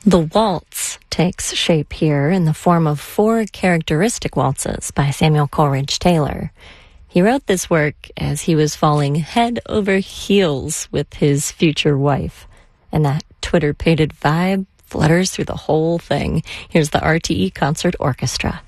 The waltz takes shape here in the form of 4 characteristic waltzes by Samuel Coleridge Taylor. He wrote this work as he was falling head over heels with his future wife, and that Twitter-pated vibe flutters through the whole thing. Here's the RTE Concert Orchestra.